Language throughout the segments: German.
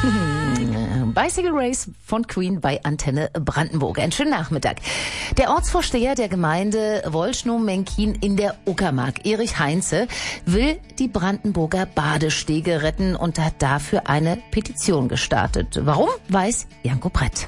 Bicycle Race von Queen bei Antenne Brandenburg. Einen schönen Nachmittag. Der Ortsvorsteher der Gemeinde Wolschnow-Menkin in der Uckermark, Erich Heinze, will die Brandenburger Badestege retten und hat dafür eine Petition gestartet. Warum, weiß Janko Brett.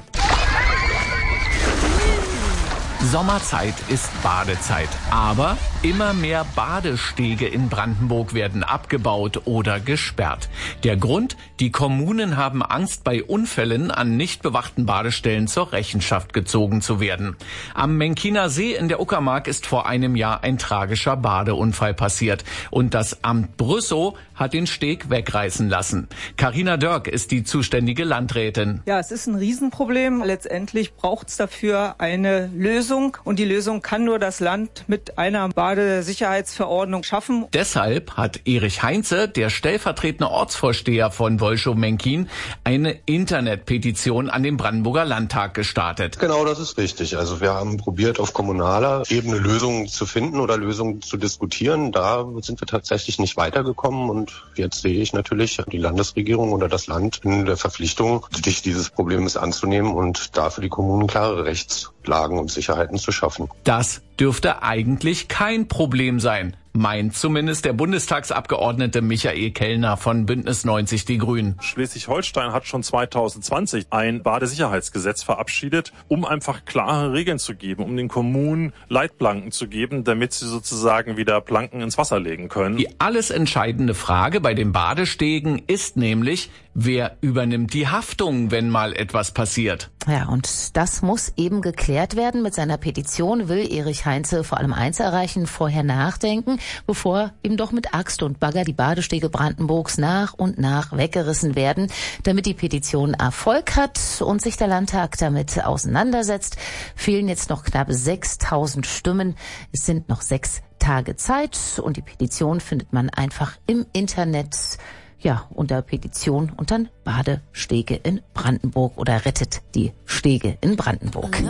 Sommerzeit ist Badezeit, aber immer mehr Badestege in Brandenburg werden abgebaut oder gesperrt. Der Grund? Die Kommunen haben Angst, bei Unfällen an nicht bewachten Badestellen zur Rechenschaft gezogen zu werden. Am Menkiner See in der Uckermark ist vor einem Jahr ein tragischer Badeunfall passiert und das Amt Brüssow hat den Steg wegreißen lassen. Carina Dörk ist die zuständige Landrätin. Ja, es ist ein Riesenproblem. Letztendlich braucht es dafür eine Lösung. Und die Lösung kann nur das Land mit einer Badesicherheitsverordnung schaffen. Deshalb hat Erich Heinze, der stellvertretende Ortsvorsteher von Wolschnow-Menkin, eine Internetpetition an den Brandenburger Landtag gestartet. Genau, das ist richtig. Also wir haben probiert, auf kommunaler Ebene Lösungen zu finden oder Lösungen zu diskutieren. Da sind wir tatsächlich nicht weitergekommen. Und jetzt sehe ich natürlich die Landesregierung oder das Land in der Verpflichtung, sich dieses Problems anzunehmen und dafür die Kommunen klare Rechtslagen und Sicherheiten zu schaffen. Das dürfte eigentlich kein Problem sein, meint zumindest der Bundestagsabgeordnete Michael Kellner von Bündnis 90 Die Grünen. Schleswig-Holstein hat schon 2020 ein Badesicherheitsgesetz verabschiedet, um einfach klare Regeln zu geben, um den Kommunen Leitplanken zu geben, damit sie sozusagen wieder Planken ins Wasser legen können. Die alles entscheidende Frage bei den Badestegen ist nämlich, wer übernimmt die Haftung, wenn mal etwas passiert? Ja, und das muss eben geklärt werden. Mit seiner Petition will Erich Heinze vor allem eins erreichen, vorher nachdenken, bevor ihm doch mit Axt und Bagger die Badestege Brandenburgs nach und nach weggerissen werden. Damit die Petition Erfolg hat und sich der Landtag damit auseinandersetzt, fehlen jetzt noch knapp 6.000 Stimmen. Es sind noch 6 Tage Zeit und die Petition findet man einfach im Internet. Ja, unter Petition und dann Badestege in Brandenburg oder rettet die Stege in Brandenburg.